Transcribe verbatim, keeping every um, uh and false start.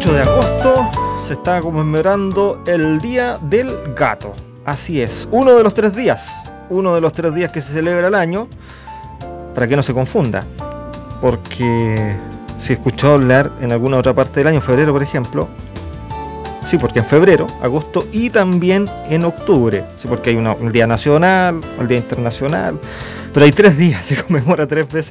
ocho de agosto se está conmemorando el Día del Gato. Así es, uno de los tres días, uno de los tres días que se celebra al año, para que no se confunda, porque si escuchó hablar en alguna otra parte del año, febrero por ejemplo, sí, porque en febrero, agosto y también en octubre, sí, porque hay una, un día nacional, el día internacional, pero hay tres días, se conmemora tres veces